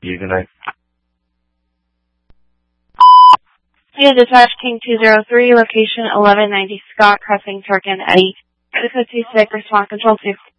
You good night. Yeah, dispatch King 203, location 1190 Scott, crossing Turk and Eddy. Code 26, response control 2.